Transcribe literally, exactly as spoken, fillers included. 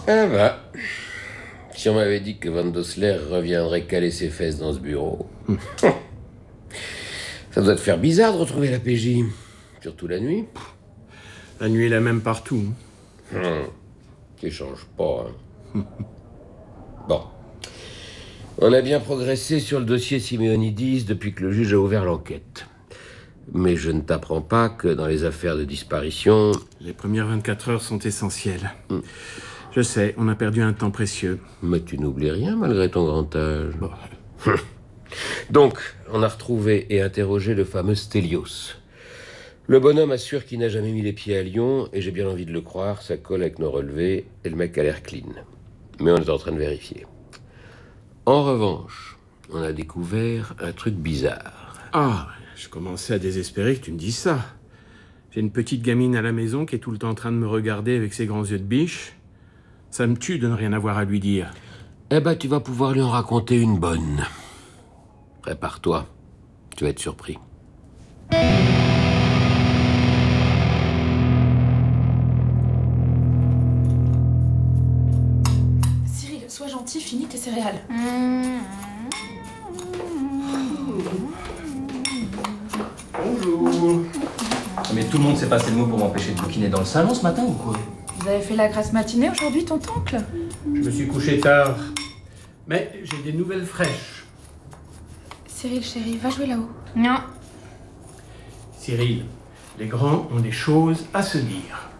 Ah bah, si on m'avait dit que Van Dossler reviendrait caler ses fesses dans ce bureau... Ça doit te faire bizarre de retrouver la P J. Surtout la nuit. La nuit est la même partout. Hum, qui change pas, hein. Bon. On a bien progressé sur le dossier Simeonidis depuis que le juge a ouvert l'enquête. Mais je ne t'apprends pas que dans les affaires de disparition... Les premières vingt-quatre heures sont essentielles. Hum. Je sais, on a perdu un temps précieux. Mais tu n'oublies rien malgré ton grand âge. Bon. Donc, on a retrouvé et interrogé le fameux Stelios. Le bonhomme assure qu'il n'a jamais mis les pieds à Lyon, et j'ai bien envie de le croire, ça colle avec nos relevés, et le mec a l'air clean. Mais on est en train de vérifier. En revanche, on a découvert un truc bizarre. Ah, je commençais à désespérer que tu me dises ça. J'ai une petite gamine à la maison qui est tout le temps en train de me regarder avec ses grands yeux de biche. Ça me tue de ne rien avoir à lui dire. Eh ben, tu vas pouvoir lui en raconter une bonne. Prépare-toi, tu vas être surpris. Cyril, sois gentil, finis tes céréales. Bonjour. Mais tout le monde s'est passé le mot pour m'empêcher de bouquiner dans le salon ce matin ou quoi? Vous avez fait la grasse matinée aujourd'hui, tonton-oncle? Je me suis couché tard. Mais j'ai des nouvelles fraîches. Cyril, chéri, va jouer là-haut. Non. Cyril, les grands ont des choses à se dire.